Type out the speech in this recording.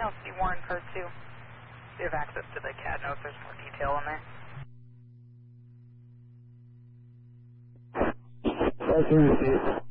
see Warren Card 2. You have access to the CAD notes, there's more detail in there. That's